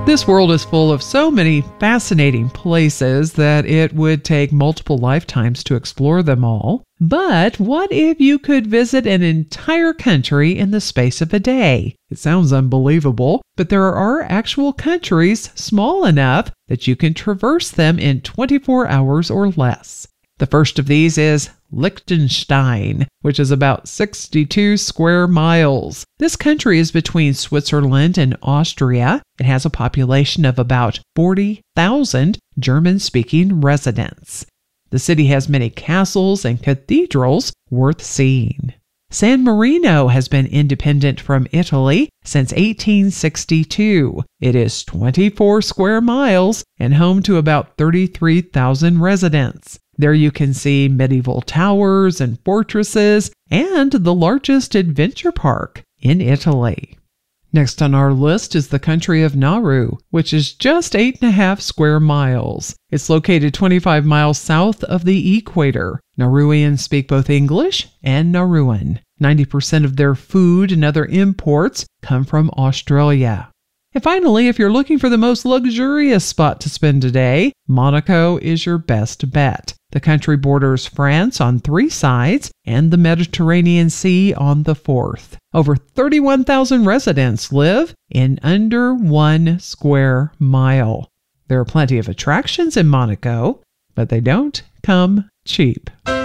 This world is full of so many fascinating places that it would take multiple lifetimes to explore them all. But what if you could visit an entire country in the space of a day? It sounds unbelievable, but there are actual countries small enough that you can traverse them in 24 hours or less. The first of these is Liechtenstein, which is about 62 square miles. This country is between Switzerland and Austria. It has a population of about 40,000 German-speaking residents. The city has many castles and cathedrals worth seeing. San Marino has been independent from Italy since 1862. It is 24 square miles and home to about 33,000 residents. There you can see medieval towers and fortresses and the largest adventure park in Italy. Next on our list is the country of Nauru, which is just 8.5 square miles. It's located 25 miles south of the equator. Nauruans speak both English and Nauruan. 90% of their food and other imports come from Australia. And finally, if you're looking for the most luxurious spot to spend a day, Monaco is your best bet. The country borders France on 3 sides and the Mediterranean Sea on the 4th. Over 31,000 residents live in under 1 square mile. There are plenty of attractions in Monaco, but they don't come cheap.